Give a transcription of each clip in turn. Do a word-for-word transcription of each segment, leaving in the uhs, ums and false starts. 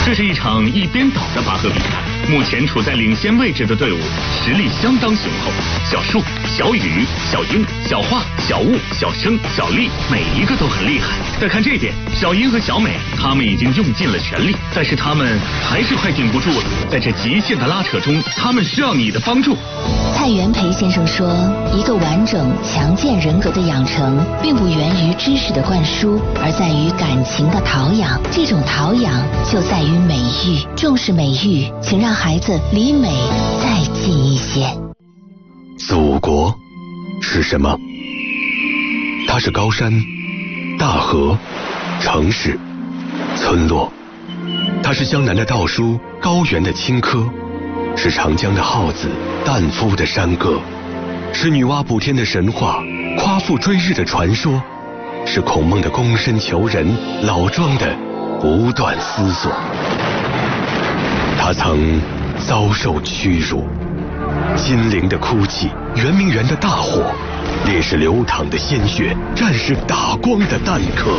这是一场一边倒的拔河比赛，目前处在领先位置的队伍实力相当雄厚。小树、小雨、小英、小花、小雾、小生、小丽，每一个都很厉害。再看这边，小英和小美，他们已经用尽了全力，但是他们还是快顶不住了。在这极限的拉扯中，他们需要你的帮助。 蔡元培先生说，一个完整强健人格的养成，并不源于知识的灌输，而在于感情的陶养。这种陶养就在于美育，重视美育，请让孩子离美再近一些。 祖国是什么？它是高山、大河、城市、村落。它是江南的稻菽，高原的青稞，是长江的浩子，旦夫的山歌，是女娲补天的神话，夸父追日的传说，是孔孟的躬身求人，老庄的不断思索。他曾遭受屈辱，金陵的哭泣，圆明园的大火，烈士流淌的鲜血，战士打光的弹壳。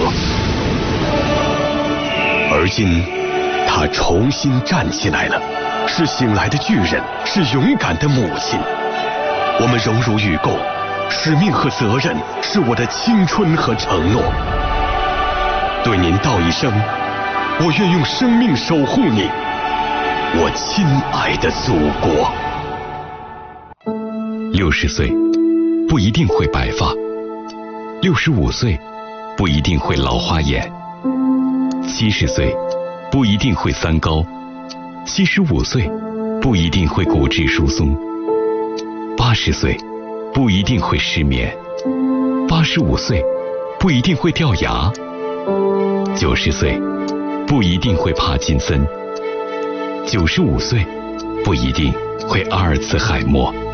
而今他重新站起来了，是醒来的巨人，是勇敢的母亲。我们荣辱与共，使命和责任，是我的青春和承诺。对您道一声，我愿用生命守护你，我亲爱的祖国。 六十岁不一定会白发，六十五岁不一定会老花眼，七十岁不一定会三高，七十五岁不一定会骨质疏松，八十岁不一定会失眠，八十五岁不一定会掉牙，九十岁不一定会帕金森，九十五岁不一定会阿尔茨海默。